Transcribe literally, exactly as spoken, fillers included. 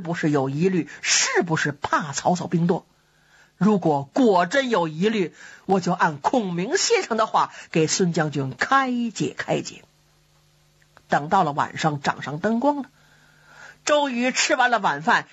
不是有疑虑，是不是怕曹操兵多。如果果真有疑虑，我就按孔明先生的话给孙将军开解开解。等到了晚上，掌上灯光了，周瑜吃完了晚饭，